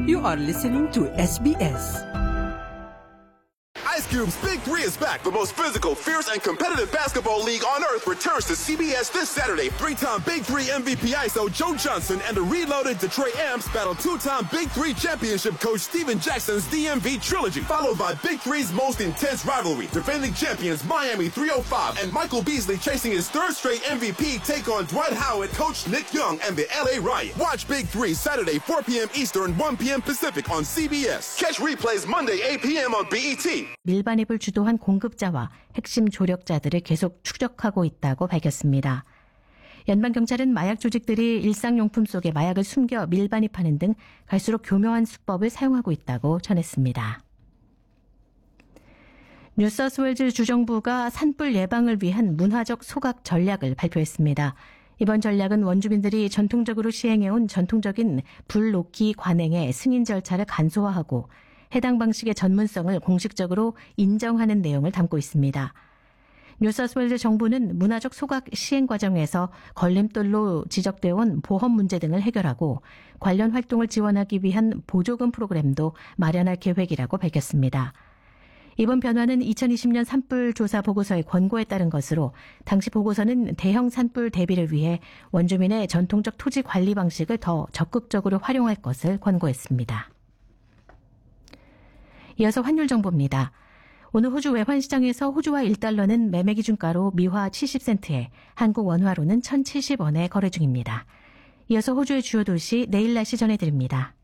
You are listening to SBS. Ice Cube's Big Three is back. The most physical, fierce, and competitive basketball league on earth returns to CBS this Saturday. Three-time Big Three MVP ISO Joe Johnson and the reloaded Detroit Amps battle two-time Big Three championship coach Steven Jackson's DMV trilogy, followed by Big Three's most intense rivalry. Defending champions Miami 305 and Michael Beasley chasing his third straight MVP take on Dwight Howard, coach Nick Young, and the LA Riot. Watch Big Three Saturday 4 p.m. Eastern, 1 p.m. Pacific on CBS. Catch replays Monday 8 p.m. on BET. 밀반입을 주도한 공급자와 핵심 조력자들을 계속 추적하고 있다고 밝혔습니다. 연방경찰은 마약 조직들이 일상용품 속에 마약을 숨겨 밀반입하는 등 갈수록 교묘한 수법을 사용하고 있다고 전했습니다. 뉴사우스웨일즈 주정부가 산불 예방을 위한 문화적 소각 전략을 발표했습니다. 이번 전략은 원주민들이 전통적으로 시행해온 전통적인 불 놓기 관행의 승인 절차를 간소화하고 해당 방식의 전문성을 공식적으로 인정하는 내용을 담고 있습니다. 뉴사우스웨일즈 정부는 문화적 소각 시행 과정에서 걸림돌로 지적되어 온 보험 문제 등을 해결하고 관련 활동을 지원하기 위한 보조금 프로그램도 마련할 계획이라고 밝혔습니다. 이번 변화는 2020년 산불 조사 보고서의 권고에 따른 것으로 당시 보고서는 대형 산불 대비를 위해 원주민의 전통적 토지 관리 방식을 더 적극적으로 활용할 것을 권고했습니다. 이어서 환율 정보입니다. 오늘 호주 외환시장에서 호주화 1달러는 매매 기준가로 미화 70센트에 한국 원화로는 1,070원에 거래 중입니다. 이어서 호주의 주요 도시 내일 날씨 전해드립니다.